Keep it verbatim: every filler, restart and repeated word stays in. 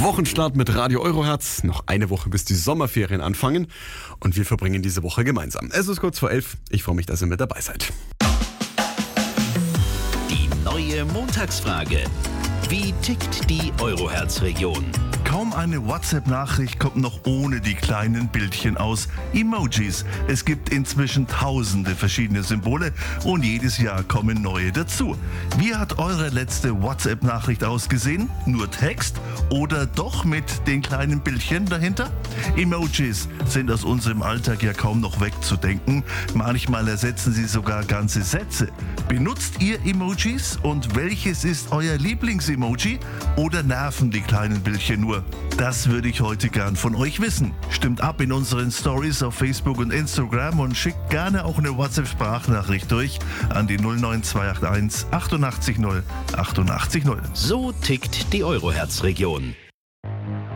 Wochenstart mit Radio Eurohertz. Noch eine Woche, bis die Sommerferien anfangen. Und wir verbringen diese Woche gemeinsam. Es ist kurz vor elf. Ich freue mich, dass ihr mit dabei seid. Die neue Montagsfrage. Wie tickt die Eurohertz-Region? Kaum eine WhatsApp-Nachricht kommt noch ohne die kleinen Bildchen aus. Emojis. Es gibt inzwischen tausende verschiedene Symbole und jedes Jahr kommen neue dazu. Wie hat eure letzte WhatsApp-Nachricht ausgesehen? Nur Text oder doch mit den kleinen Bildchen dahinter? Emojis sind aus unserem Alltag ja kaum noch wegzudenken. Manchmal ersetzen sie sogar ganze Sätze. Benutzt ihr Emojis und welches ist euer Lieblings-Emoji? Oder nerven die kleinen Bildchen nur? Das würde ich heute gern von euch wissen. Stimmt ab in unseren Stories auf Facebook und Instagram und schickt gerne auch eine WhatsApp-Sprachnachricht durch an die null neun zwei acht eins achtundachtzig null achtundachtzig null. So tickt die Eurohertz-Region.